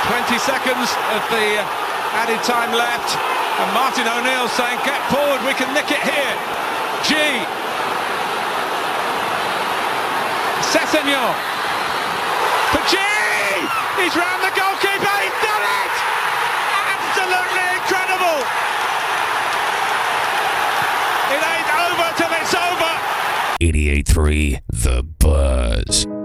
20 seconds of the added time left, and Martin O'Neill saying, get forward, we can nick it here. G. Sessegnon for G. He's round the goalkeeper, he's done it! Absolutely incredible! It ain't over till it's over! 88.3 The Buzz.